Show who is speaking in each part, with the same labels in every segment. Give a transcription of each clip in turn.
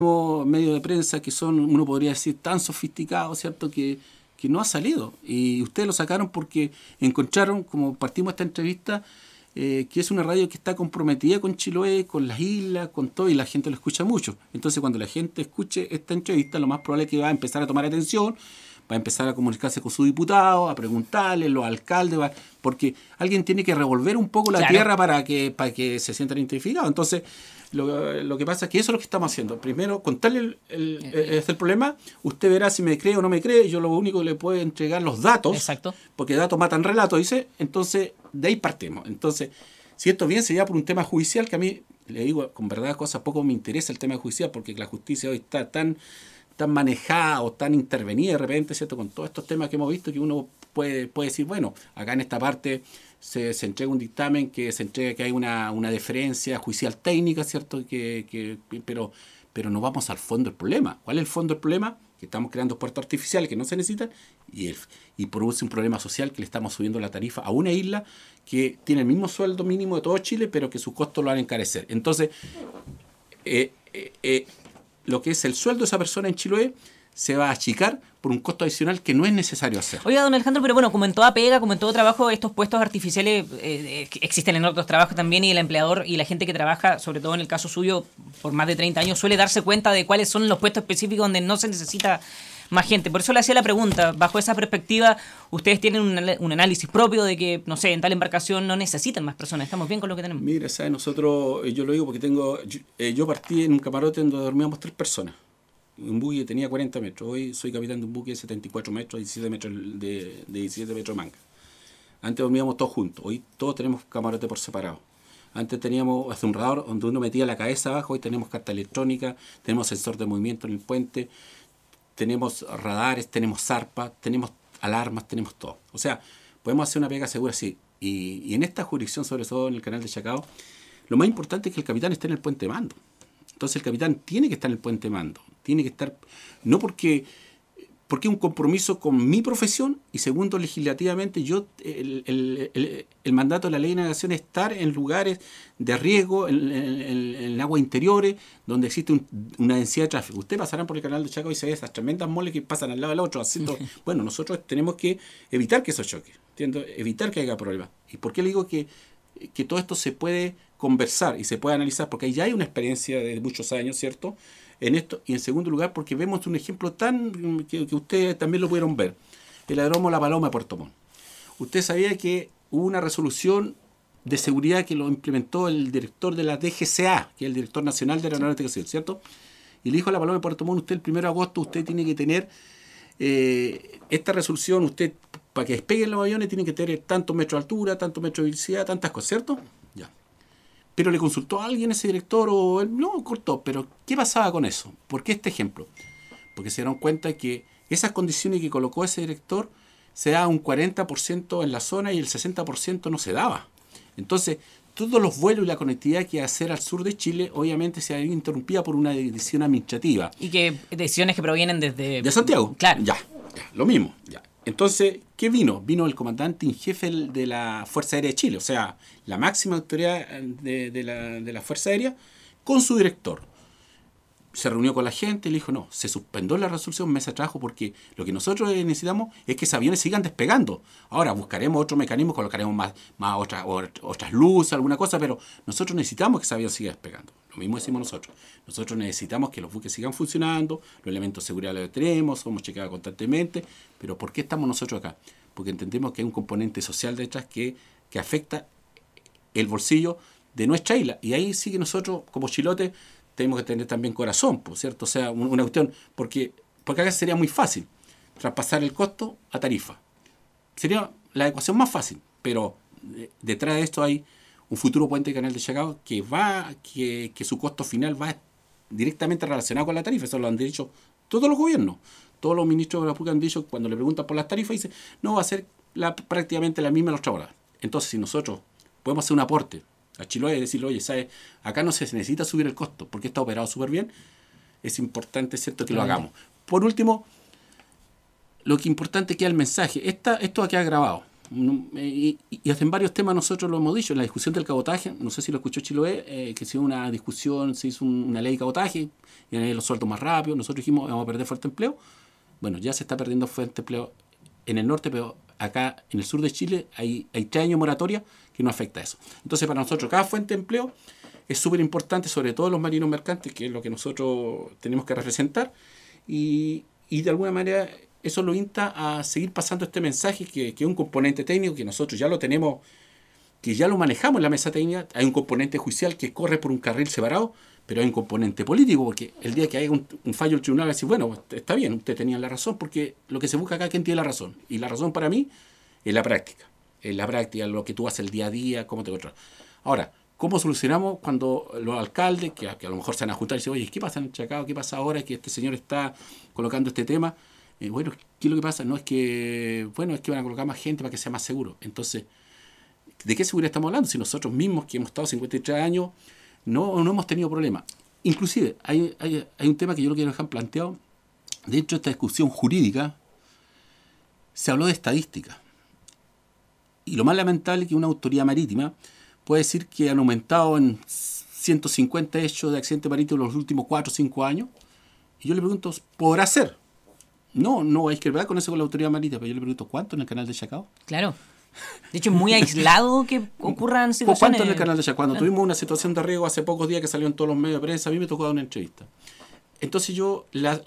Speaker 1: medios de prensa que son, uno podría decir, tan sofisticados, ¿cierto?, que no ha salido. Y ustedes lo sacaron porque encontraron, como partimos esta entrevista, que es una radio que está comprometida con Chiloé, con las islas, con todo, y la gente lo escucha mucho. Entonces, cuando la gente escuche esta entrevista, lo más probable es que va a empezar a tomar atención, va a empezar a comunicarse con su diputado, a preguntarle, los alcaldes, porque alguien tiene que revolver un poco la tierra para que se sientan identificados. Entonces, lo que pasa es que eso es lo que estamos haciendo. Primero, contarle el problema, usted verá si me cree o no me cree, yo lo único que le puedo entregar los datos,
Speaker 2: exacto,
Speaker 1: porque datos matan relatos, dice, entonces de ahí partimos. Entonces, si esto bien sería por un tema judicial, que a mí, le digo con verdad cosas, poco me interesa el tema judicial, porque la justicia hoy está tan manejada o tan intervenida de repente, ¿cierto?, con todos estos temas que hemos visto, que uno puede decir, bueno, acá en esta parte se entrega un dictamen, que se entrega que hay una deferencia judicial técnica, ¿cierto?, pero no vamos al fondo del problema. ¿Cuál es el fondo del problema? Que estamos creando puertos artificiales que no se necesitan y produce un problema social, que le estamos subiendo la tarifa a una isla que tiene el mismo sueldo mínimo de todo Chile, pero que sus costos lo van a encarecer. Entonces, lo que es el sueldo de esa persona en Chiloé se va a achicar por un costo adicional que no es necesario hacer.
Speaker 2: Oiga, don Alejandro, pero bueno, como en toda pega, como en todo trabajo, estos puestos artificiales existen en otros trabajos también, y el empleador y la gente que trabaja, sobre todo en el caso suyo, por más de 30 años, suele darse cuenta de cuáles son los puestos específicos donde no se necesita más gente. Por eso le hacía la pregunta, bajo esa perspectiva, ¿ustedes tienen un análisis propio de que, no sé, en tal embarcación no necesitan más personas? ¿Estamos bien con lo que tenemos?
Speaker 1: Mira, ¿sabes? Nosotros, yo lo digo porque yo partí en un camarote donde dormíamos 3 personas. Un buque que tenía 40 metros. Hoy soy capitán de un buque de 74 metros, 17 metros de 17 metros de manga. Antes dormíamos todos juntos. Hoy todos tenemos camarote por separado. Antes teníamos hasta un radar donde uno metía la cabeza abajo. Hoy tenemos carta electrónica, tenemos sensor de movimiento en el puente, tenemos radares, tenemos zarpas, tenemos alarmas, tenemos todo. O sea, podemos hacer una pega segura así. Y en esta jurisdicción, sobre todo en el canal de Chacao, lo más importante es que el capitán esté en el puente de mando. Entonces el capitán tiene que estar en el puente de mando. Tiene que estar, no porque es un compromiso con mi profesión, y segundo, legislativamente, el mandato de la ley de navegación es estar en lugares de riesgo, en aguas interiores, donde existe una densidad de tráfico. Ustedes pasarán por el canal de Chacao y se ve esas tremendas moles que pasan al lado del otro, haciendo, bueno, nosotros tenemos que evitar que eso choque, ¿entiendes? Evitar que haya problemas. ¿Y por qué le digo que todo esto se puede conversar y se puede analizar? Porque ya hay una experiencia de muchos años, ¿cierto?, en esto. Y en segundo lugar, porque vemos un ejemplo tan que ustedes también lo pudieron ver: el aeródromo La Paloma de Puerto Montt. Usted sabía que hubo una resolución de seguridad que lo implementó el director de la DGCA, que es el director nacional de la Aeronáutica Civil, ¿cierto? Y le dijo a La Paloma de Puerto Montt: usted el 1 de agosto usted tiene que tener esta resolución, usted para que despeguen los aviones tiene que tener tantos metros de altura, tantos metros de velocidad, tantas cosas, ¿cierto? Ya. Pero le consultó a alguien ese director o él no cortó. Pero ¿qué pasaba con eso? ¿Por qué este ejemplo? Porque se dieron cuenta que esas condiciones que colocó ese director se daba un 40% en la zona y el 60% no se daba. Entonces, todos los vuelos y la conectividad que hacer al sur de Chile, obviamente se había interrumpida por una decisión administrativa.
Speaker 2: Y que decisiones que provienen desde...
Speaker 1: ¿De Santiago?
Speaker 2: Claro.
Speaker 1: Ya, lo mismo, ya. Entonces, ¿qué vino? Vino el comandante en jefe de la Fuerza Aérea de Chile, o sea, la máxima autoridad de la Fuerza Aérea, con su director. Se reunió con la gente y le dijo: no, se suspendió la resolución, mesa de trabajo, porque lo que nosotros necesitamos es que esos aviones sigan despegando. Ahora buscaremos otro mecanismo, colocaremos más otras luces, alguna cosa, pero nosotros necesitamos que ese avión siga despegando. Lo mismo decimos nosotros. Nosotros necesitamos que los buques sigan funcionando, los elementos de seguridad los tenemos, somos chequeados constantemente. Pero ¿por qué estamos nosotros acá? Porque entendemos que hay un componente social detrás que afecta el bolsillo de nuestra isla. Y ahí sí que nosotros, como chilotes, tenemos que tener también corazón, ¿cierto? O sea, una cuestión, porque acá sería muy fácil traspasar el costo a tarifa. Sería la ecuación más fácil, pero detrás de esto hay un futuro puente de Canal de Chacao que su costo final va directamente relacionado con la tarifa. Eso lo han dicho todos los gobiernos. Todos los ministros de la República han dicho, cuando le preguntan por las tarifas, dicen: no, va a ser prácticamente la misma los trabajadores. Entonces, si nosotros podemos hacer un aporte a Chiloé y decirle: oye, ¿sabes? Acá no se necesita subir el costo porque está operado súper bien, es importante, ¿cierto?, que lo hagamos. Por último, lo que importante queda el mensaje. Esto ha quedado grabado. Y hasta en varios temas nosotros lo hemos dicho. En la discusión del cabotaje, no sé si lo escuchó Chiloé, que se hizo una discusión, se hizo una ley de cabotaje, y ahí los sueldos más rápidos. Nosotros dijimos, vamos a perder fuerte empleo. Bueno, ya se está perdiendo fuerte empleo en el norte, pero acá en el sur de Chile hay 3 años de moratoria que no afecta a eso. Entonces, para nosotros, cada fuente de empleo es súper importante, sobre todo los marinos mercantes, que es lo que nosotros tenemos que representar. Y de alguna manera eso lo insta a seguir pasando este mensaje, que es un componente técnico que nosotros ya lo tenemos, que ya lo manejamos en la mesa técnica. Hay un componente judicial que corre por un carril separado, pero hay un componente político, porque el día que haya un fallo del tribunal, va a decir, bueno, está bien, usted tenía la razón, porque lo que se busca acá es quién tiene la razón. Y la razón para mí es la práctica. Es la práctica, lo que tú haces el día a día, cómo te controlas. Ahora, ¿cómo solucionamos cuando los alcaldes, que a lo mejor se van a juntar y dicen, oye, ¿qué pasa en Chacao? ¿Qué pasa ahora que este señor está colocando este tema? Bueno, ¿qué es lo que pasa? No es que, bueno, es que van a colocar más gente para que sea más seguro. Entonces, ¿de qué seguridad estamos hablando? Si nosotros mismos, que hemos estado 53 años, no hemos tenido problemas. Inclusive, hay un tema que yo lo quiero dejar planteado. Dentro de esta discusión jurídica, se habló de estadística. Y lo más lamentable es que una autoridad marítima puede decir que han aumentado en 150 hechos de accidente marítimo en los últimos 4 o 5 años. Y yo le pregunto, ¿podrá ser? No hay que ver con eso con la autoridad marítima, pero yo le pregunto, ¿cuánto en el canal de Chacao?
Speaker 2: Claro. De hecho, es muy aislado que ocurran situaciones.
Speaker 1: ¿Cuánto en el canal de Chacao? Cuando tuvimos una situación de riesgo hace pocos días que salió en todos los medios de prensa, a mí me tocó dar una entrevista. Entonces yo,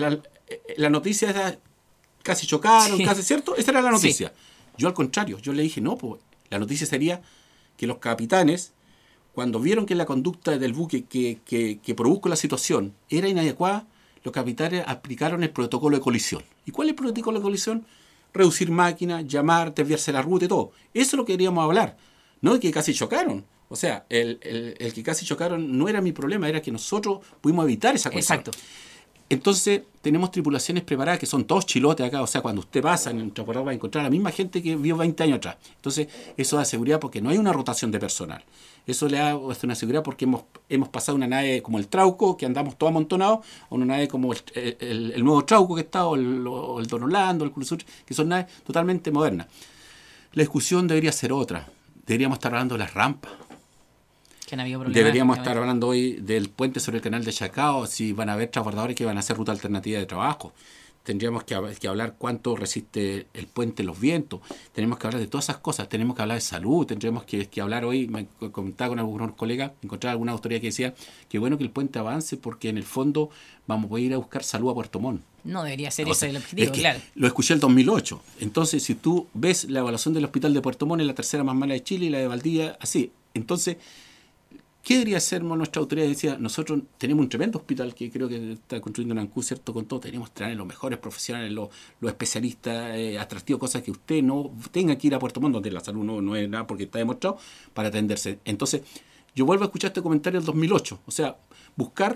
Speaker 1: la noticia era, casi chocaron,
Speaker 2: Sí.
Speaker 1: casi, ¿cierto? Esa era la noticia.
Speaker 2: Sí.
Speaker 1: Yo al contrario, yo le dije, no, pues la noticia sería que los capitanes, cuando vieron que la conducta del buque que produjo la situación era inadecuada, los capitanes aplicaron el protocolo de colisión. ¿Y cuál es el protocolo de colisión? Reducir máquinas, llamar, desviarse la ruta y todo. Eso es lo que queríamos hablar. No de que casi chocaron. O sea, el que casi chocaron no era mi problema, era que nosotros pudimos evitar esa cuestión.
Speaker 2: Exacto.
Speaker 1: Entonces, tenemos tripulaciones preparadas que son todos chilotes acá. O sea, cuando usted pasa en el transportador va a encontrar a la misma gente que vio 20 años atrás. Entonces, eso da seguridad porque no hay una rotación de personal. Eso le da una seguridad porque hemos pasado una nave como el Trauco, que andamos todos amontonados, a una nave como el nuevo Trauco que está, o el Don Orlando, el Cruz Sur, que son naves totalmente modernas. La discusión debería ser otra. Deberíamos estar hablando de las rampas.
Speaker 2: Que han habido problemas.
Speaker 1: Deberíamos estar hablando hoy del puente sobre el canal de Chacao, si van a haber transbordadores que van a hacer ruta alternativa de trabajo. Tendríamos que hablar cuánto resiste el puente los vientos. Tenemos que hablar de todas esas cosas. Tenemos que hablar de salud. Tendríamos que hablar hoy, me comentaba con algunos colegas, encontraba alguna autoridad que decía que bueno que el puente avance porque en el fondo vamos a poder ir a buscar salud a Puerto Montt.
Speaker 2: No debería ser
Speaker 1: O
Speaker 2: ese
Speaker 1: sea,
Speaker 2: el objetivo,
Speaker 1: es que
Speaker 2: claro.
Speaker 1: lo escuché el 2008. Entonces, si tú ves la evaluación del hospital de Puerto Montt, es la tercera más mala de Chile y la de Valdivia, así. Entonces, ¿qué debería hacer nuestra autoridad? Decía, nosotros tenemos un tremendo hospital que creo que está construyendo en Ancú, ¿cierto? Con todo, tenemos que traer los mejores profesionales, los especialistas, atractivos, cosas que usted no tenga que ir a Puerto Montt, donde la salud no es nada porque está demostrado, para atenderse. Entonces, yo vuelvo a escuchar este comentario del 2008. O sea, buscar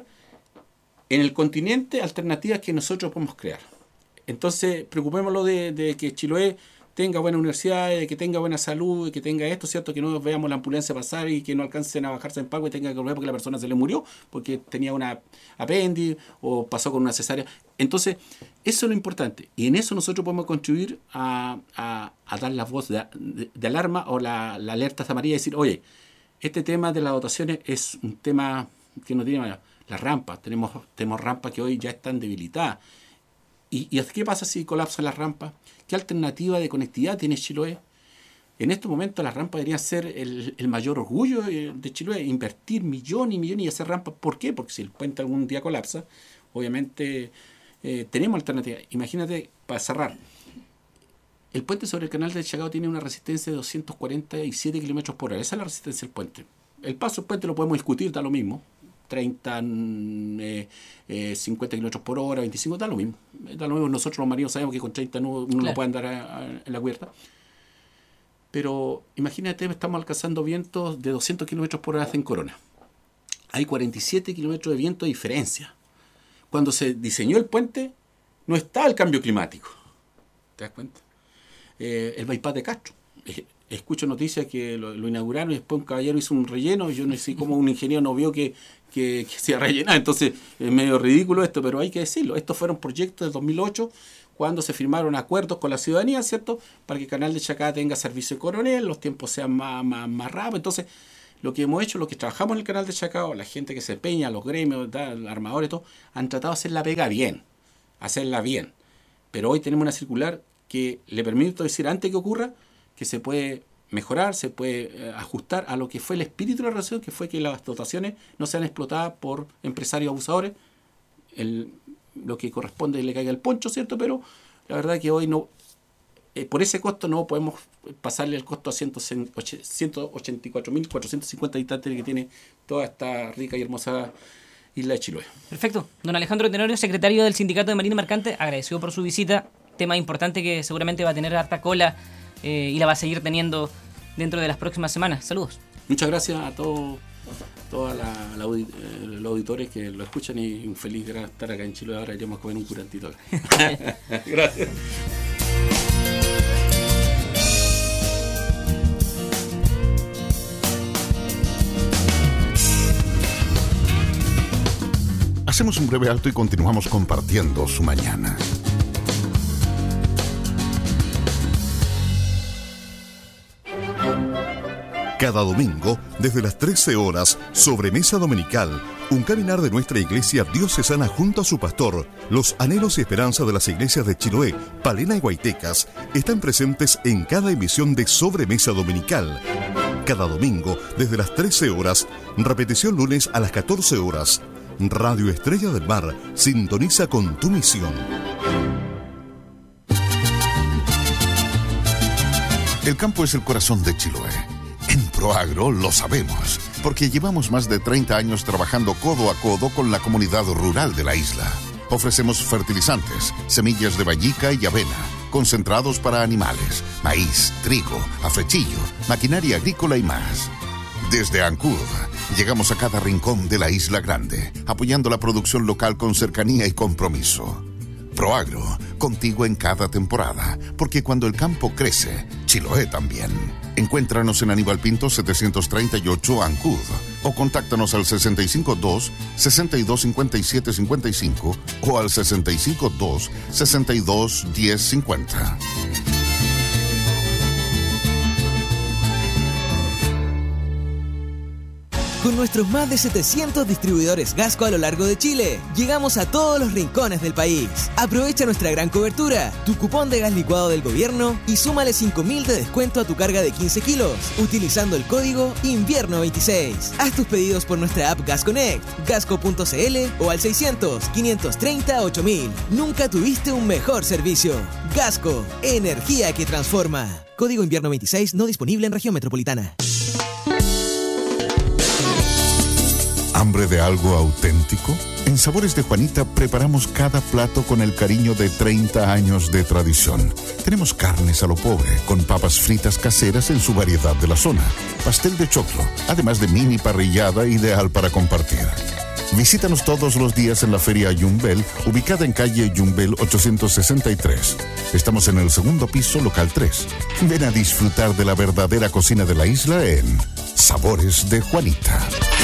Speaker 1: en el continente alternativas que nosotros podemos crear. Entonces, preocupémonos de que Chiloé tenga buenas universidades, que tenga buena salud, que tenga esto, ¿cierto? Que no veamos la ambulancia pasar y que no alcancen a bajarse en pago y tenga que volver porque la persona se le murió, porque tenía una apéndice o pasó con una cesárea. Entonces, eso es lo importante. Y en eso nosotros podemos contribuir a dar la voz de alarma o la alerta amarilla y decir, oye, este tema de las dotaciones es un tema que no tiene manera. Las rampas, tenemos rampas que hoy ya están debilitadas. ¿Y qué pasa si colapsan las rampas? ¿Qué alternativa de conectividad tiene Chiloé? En estos momentos las rampas deberían ser el mayor orgullo de Chiloé, invertir millones y millones y hacer rampas. ¿Por qué? Porque si el puente algún día colapsa, obviamente tenemos alternativas. Imagínate, para cerrar, el puente sobre el canal de Chacao tiene una resistencia de 247 kilómetros por hora. Esa es la resistencia del puente. El paso del puente lo podemos discutir, da lo mismo. 30, 50 kilómetros por hora, 25, da lo mismo. Nosotros los marinos sabemos que con 30 uno no puede andar en la cubierta. Pero imagínate, estamos alcanzando vientos de 200 kilómetros por hora en Corona. Hay 47 kilómetros de viento de diferencia. Cuando se diseñó el puente, no estaba el cambio climático. ¿Te das cuenta? El bypass de Castro. Escucho noticias que lo inauguraron y después un caballero hizo un relleno y yo no sé cómo un ingeniero no vio que que se iba a rellenar. Entonces es medio ridículo esto, pero hay que decirlo. Estos fueron proyectos del 2008, cuando se firmaron acuerdos con la ciudadanía, ¿cierto? Para que el canal de Chacá tenga servicio coronel, los tiempos sean más rápidos. Entonces, lo que hemos hecho, lo que trabajamos en el canal de Chacao, la gente que se empeña, los gremios, los armadores, todo, han tratado de hacer la pega bien, hacerla bien. Pero hoy tenemos una circular que le permite decir, antes que ocurra, que se puede mejorar, se puede ajustar a lo que fue el espíritu de la relación, que fue que las dotaciones no sean explotadas por empresarios abusadores, lo que corresponde le caiga el poncho, ¿cierto? Pero la verdad es que hoy no, por ese costo no podemos pasarle el costo a 184.450 habitantes que tiene toda esta rica y hermosa isla de Chiloé.
Speaker 2: Perfecto. Don Alejandro Tenorio, secretario del Sindicato de Marina Mercante, agradecido por su visita. Tema importante que seguramente va a tener harta cola y la va a seguir teniendo dentro de las próximas semanas. Saludos.
Speaker 1: Muchas gracias a todos los auditores que lo escuchan y un feliz estar acá en Chiloé. Ahora iremos a comer un curantito acá. Gracias.
Speaker 3: Hacemos un breve alto y continuamos compartiendo su mañana. Cada domingo, desde las 13 horas, Sobremesa Dominical, un caminar de nuestra iglesia diocesana junto a su pastor. Los anhelos y esperanzas de las iglesias de Chiloé, Palena y Guaytecas están presentes en cada emisión de Sobremesa Dominical. Cada domingo, desde las 13 horas, repetición lunes a las 14 horas. Radio Estrella del Mar sintoniza con tu misión. El campo es el corazón de Chiloé. En Proagro lo sabemos, porque llevamos más de 30 años trabajando codo a codo con la comunidad rural de la isla. Ofrecemos fertilizantes, semillas de vallica y avena, concentrados para animales, maíz, trigo, afrechillo, maquinaria agrícola y más. Desde Ancud, llegamos a cada rincón de la Isla Grande, apoyando la producción local con cercanía y compromiso. Proagro, contigo en cada temporada, porque cuando el campo crece, Chiloé también. Encuéntranos en Aníbal Pinto 738 Ancud o contáctanos al 652-625755 o al 652-621050.
Speaker 4: Con nuestros más de 700 distribuidores Gasco a lo largo de Chile, llegamos a todos los rincones del país. Aprovecha nuestra gran cobertura, tu cupón de gas licuado del gobierno y súmale 5.000 de descuento a tu carga de 15 kilos, utilizando el código INVIERNO26. Haz tus pedidos por nuestra app Gas Connect, gasco.cl o al 600-530-8000. Nunca tuviste un mejor servicio. Gasco, energía que transforma. Código INVIERNO26 no disponible en región metropolitana.
Speaker 3: ¿Hambre de algo auténtico? En Sabores de Juanita preparamos cada plato con el cariño de 30 años de tradición. Tenemos carnes a lo pobre, con papas fritas caseras en su variedad de la zona, pastel de choclo, además de mini parrillada ideal para compartir. Visítanos todos los días en la Feria Yumbel, ubicada en calle Yumbel 863. Estamos en el segundo piso, local 3. Ven a disfrutar de la verdadera cocina de la isla en Sabores de Juanita.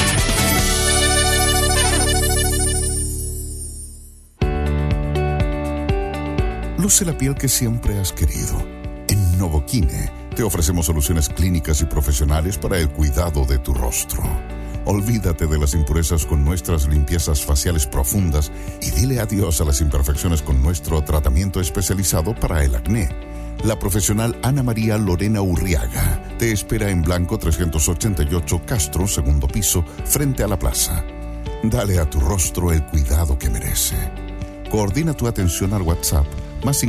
Speaker 3: Luce la piel que siempre has querido. En Novoquine te ofrecemos soluciones clínicas y profesionales para el cuidado de tu rostro. Olvídate de las impurezas con nuestras limpiezas faciales profundas y dile adiós a las imperfecciones con nuestro tratamiento especializado para el acné. La profesional Ana María Lorena Urriaga te espera en Blanco 388 Castro, segundo piso, frente a la plaza. Dale a tu rostro el cuidado que merece. Coordina tu atención al WhatsApp más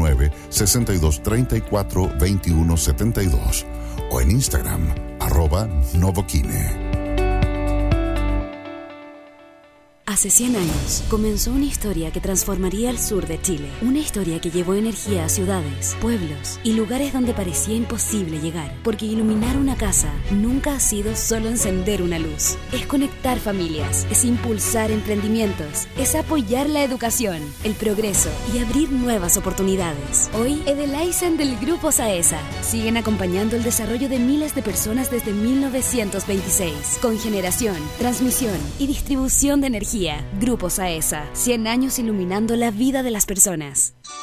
Speaker 3: 569-6234-2172 o en Instagram @Novoquine.
Speaker 5: Hace 100 años comenzó una historia que transformaría el sur de Chile. Una historia que llevó energía a ciudades, pueblos y lugares donde parecía imposible llegar. Porque iluminar una casa nunca ha sido solo encender una luz. Es conectar familias, es impulsar emprendimientos, es apoyar la educación, el progreso y abrir nuevas oportunidades. Hoy, Edelaizen del Grupo Saesa siguen acompañando el desarrollo de miles de personas desde 1926, con generación, transmisión y distribución de energía. Grupo Saesa, 100 años iluminando la vida de las personas.